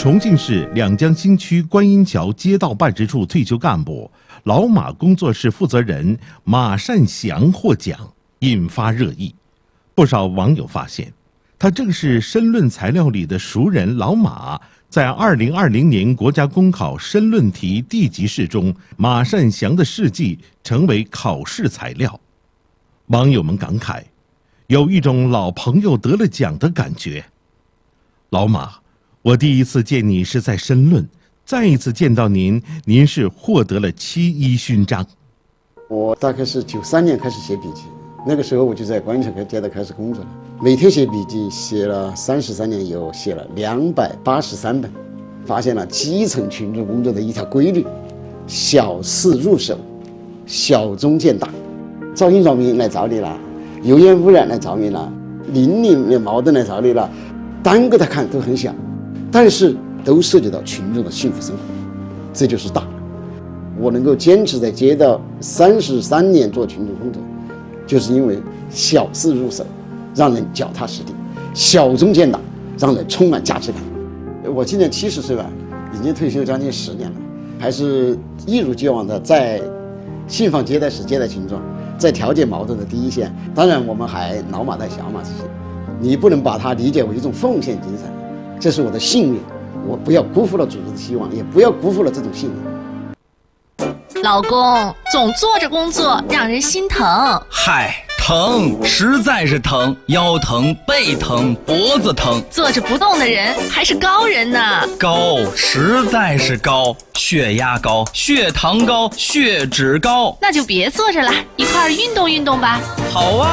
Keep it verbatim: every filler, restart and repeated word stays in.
重庆市两江新区观音桥街道办事处退休干部、老马工作室负责人马善祥获奖，引发热议。不少网友发现，他正是申论材料里的熟人老马。在二零二零年国家公考申论题 D 级试中，马善祥的事迹成为考试材料。网友们感慨，有一种老朋友得了奖的感觉。老马，我第一次见你是在申论，再一次见到您，您是获得了七一勋章。 我大概是九三年开始写笔记，那个时候我就在观音桥街道开始工作了，每天写笔记，写了三十三年以后，写了两百八十三本，发现了基层群众工作的一条规律：小事入手，小中见大。噪音扰民来找你了，油烟污染来找你了，邻里矛盾来找你了，单个的看都很小，但是都涉及到群众的幸福生活，这就是大。我能够坚持在街道三十三年做群众工作，就是因为小事入手，让人脚踏实地；小中见大，让人充满价值感。我今年七十岁了，已经退休将近十年了，还是一如既往的在信访接待室接待群众，在调解矛盾的第一线。当然，我们还老马带小马这些，你不能把它理解为一种奉献精神，这是我的信念，我不要辜负了组织的希望，也不要辜负了这种信念。 老公总坐着工作让人心疼。 嗨，疼，实在是疼，腰疼、背疼、脖子疼。 坐着不动的人还是高人呢。 高，实在是高，血压高，血糖高，血脂高。 那就别坐着了，一块儿运动运动吧。 好啊。